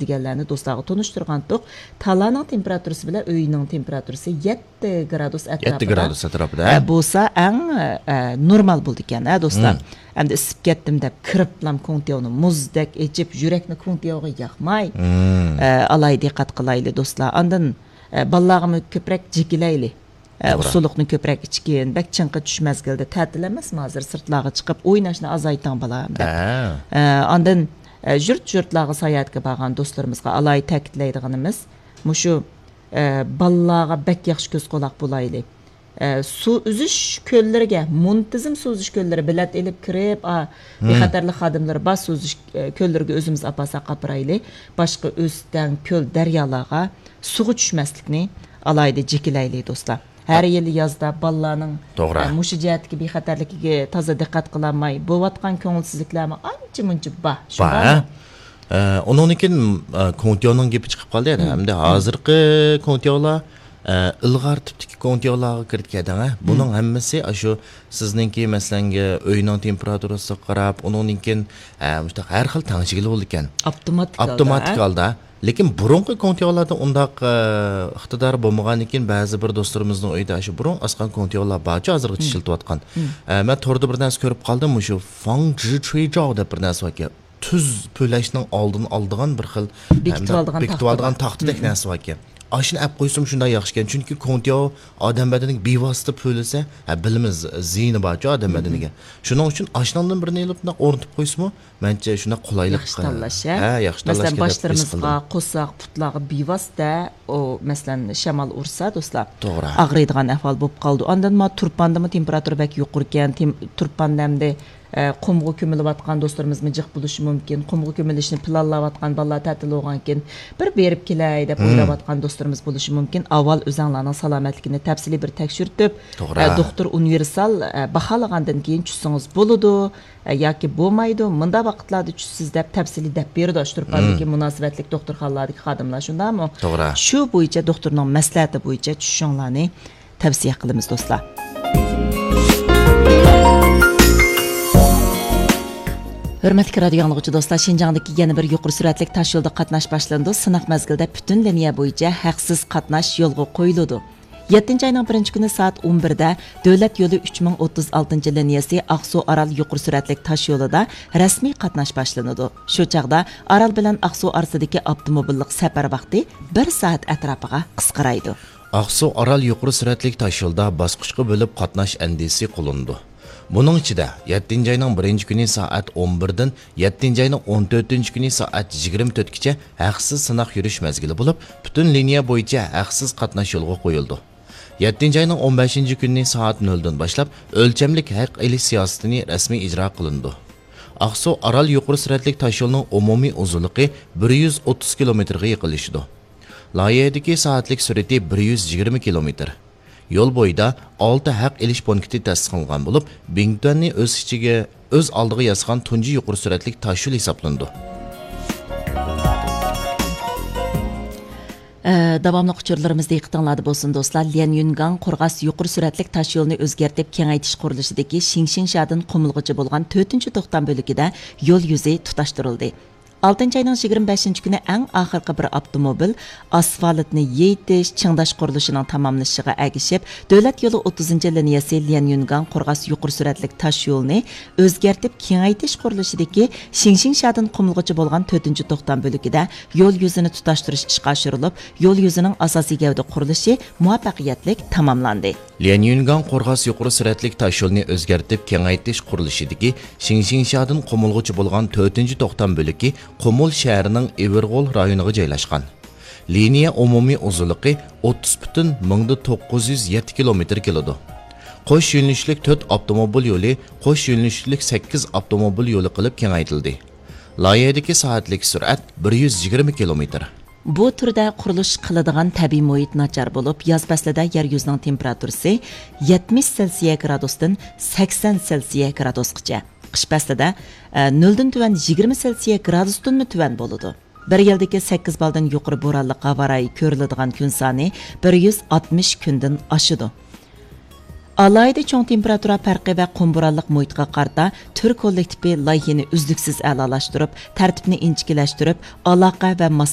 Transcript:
deganlarni do'stlarga tunishtirgandik. Talaning temperaturasi bilan uyning temperaturasi 7 gradus atrofida. 7 gradus atrofida. Bo'lsa, eng normal bo'ldi ekan, do'stlar. Endi isib ketdim deb kiriblam kontiyoni muzdek echib, yurakni kontiyoga yoqmay. Alay diqqat qilayli do'stlar. Ondan ballag'imni ko'proq jikilayli. Usulukni ko'proq ichkin, bak chinqi tushmazgilda ta'til emasmi hozir sirtlarga chiqib o'ynashni azaytan balam deb. Ondan yurt-yurtlarga sayohatga borgan do'stlarimizga alay ta'kidlaydiganimiz mushu ballag'a bak yaxshi ko'z quloq bo'layli. Suv uzish ko'llariga muntazam suv uzish ko'llari bilat elib kirib, bexatarli xodimlar bas suv uzish ko'llariga o'zimiz apasa qapirayli. Boshqa o'stan ko'l daryolarga suv tushmaslikni alayda jikilayli do'stlar. Her yıl yazda ballarning mushu jihatga bexatarligiga toza diqqat qilmay, bo'layotgan ko'ngilsizliklarni ancha-muncha bor. Onunkin kontiyoning gapi chiqib qoldi. Hamda hozirgi kontiyolar ilg'or tipdagi kontiyolarga kiritgan. Buning hammasi shu sizningki masalanga uyning temperaturasiga qarab, onunkin har xil tangchigili bo'ldi ekan. Avtomatik holda. Lekin burungi kontiyolarda undaq iqtidor bo'lmagan ekan, ba'zi bir do'stlarimizning uyida shu burun asqan kontiyolar barcha hozirga tishilayotgan. Men to'rda bir narsa ko'rib qoldim, shu fang zhi chui zhao deb bir narsa ekan. Tuz po'lashning oldini oldigan bir xil bekitib olgan taxtadek narsa ekan. Ashini olib qo'ysam shunday yaxshi ekan, chunki kontiyo odam badaniga bevosita po'lasa, bilamiz ziyni barcha odam badaniga. Shuning uchun ashnandan birini olib o'rnatib qo'ysam, mencha shunday qulaylik tanlash. Masalan, boshlarimizga, qo'saq, putlarga bevosita o masalan shamol ursa do'stlar, og'riydigan ahvol bo'lib qoldi. Ondan ma turpandami temperatura bak yuqori ekan, turpandamda qumga ko'milayotgan do'stlarimiz jiq bo'lishi mumkin. Qumga ko'milishni planlayotgan bolalar ta'til bo'lgan ekan, bir berib kelay deb o'ylayotgan do'stlarimiz bo'lishi mumkin. Avval o'zinglarning salomatligini tafsiliy bir tekshirtib, doktor universal baholagandan keyin tushsangiz bo'ladi yoki bo'lmaydi. Munda vaqtlarda tushsiz deb tafsiliy deb berdi turpandagi munosabatli doktorxonalardagi xodimlar shundami? Shu bo'yicha doktorning maslahati bo'yicha tushishinglarni tavsiya qilamiz do'stlar. Hürmetli radyo anlıqçı dostlar, Şinjan'daki yeni bir yuqori süratlik taş yolda qatnaş başlandı. Sınaq mezgilde bütün liniya boyunca haqsız qatnaş yolga qo'yiladi. 7 ayning 1 kuni soat 11da Davlat yo'li 3036 liniyasi Aqsu Aral yuqori süratlik taş yo'lida rasmiy qatnash boshlanadi. Shu chaqda Aral bilan Aqsu orasidagi avtomobillik safar vaqti 1 soat atrofiga qisqaraydi. Aqsu Aral yuqori süratlik taş yo'lda bosqichga bo'lib qatnash andisi qilindi. Bunun içinde 7. ayının 1. günü saat 11'den 7. ayının 14. günü saat 24'kice haqsız sınaq yürüyüş mezgili bulup, bütün liniya boyunca haqsız qatnaş yolga qo'yildi. 7. ayının 15. günü saat 0'dan başlap, ölçemlik haq elish siyasetini resmi icra qılındı. Aqsu Aral yuqori süratlik taş yolunun umumiy uzunluğu 130 kilometrga yıqilishdi. Layihadagi saatlik sürati 120 kilometr. Yol boyida 6 haq elish punkti tasdiqlangan bo'lib, Bingtuanni o'z ichiga o'z oldiga yasgan tunji yuqori suratlik tash yo'l hisoblandi. Davamlı uçurlarımızda yıqıtınladı bolsun dostlar. Lianyungan Qorğas yuqori suratlik taş yolunu o'zgartib kengaytish qurilishidagi Shingshingshadan Qumulg'icha bo'lgan 4-to'xtam bo'lagida yo'l yuzi tutashtirildi. 6 ayning 25 kuni eng oxirgi bir avtomobil asfaltni yeytish, chingdash qurilishining tamomlanishiga agishib, Davlat yo'li 30-liniyasi Lianyungan Qorğas yuqori suratlik tash yo'lini o'zgartib kengaytish qurilishidagi Shingshingshadan Qumulg'icha bo'lgan 4-to'xtam bo'lagida yo'l yuzini tutashtirish ishga oshirilib, yo'l yuzining asosiy gavda qurilishi muvaffaqiyatli tamomlandi. Lianyungan Qorğas yuqori suratlik tash yo'lini o'zgartib kengaytish qurilishidagi Shingshingshadan Qumulg'icha bo'lgan 4-to'xtam bo'lagi Qumul shahrining Everg'ol rayoniga joylashgan. Liniya umumiy uzunligi 30,907 kilometr keladi. Qo'sh yo'nalishlik 4 avtomobil yo'li, qo'sh yo'nalishlik 8 avtomobil yo'li qilib kengaytirildi. Loyihadagi soatlik surat 120 kilometr. Bu turda qurilish qiladigan tabiiy muhit nachar bo'lib, yoz faslida yer yuzining temperaturasi 70 Selsiya gradusdan 80 Selsiya gradusgacha. Qish faslida 0 dan tuvan 20 Selsiya gradusdan tuvan bo'ladi. Bir yildagi 8 baldan yuqori bo'ronli havoray ko'riladigan kun soni 160 kundan oshadi. Alayda cho'ng temperatura farqi va qumburonlik muhitga qarata tur kollektivi loyihani uzluksiz a'lolashtirib, tartibni inchikilashtirib, aloqa va